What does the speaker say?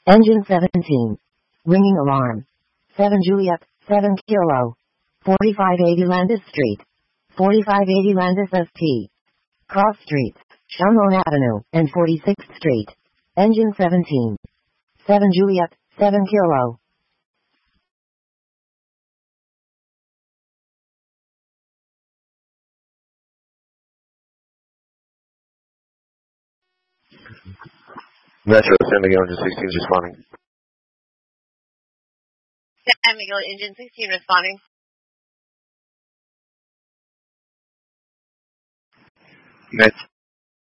Engine 17. Ringing alarm. 7 Juliet, 7 Kilo. 4580 Landis Street. 4580 Landis ST. Cross Streets, Shamrock Avenue, and 46th Street. Engine 17. 7 Juliet, 7 Kilo. Metro, San Miguel, Engine 16 is responding. San Miguel, Engine 16 responding. Met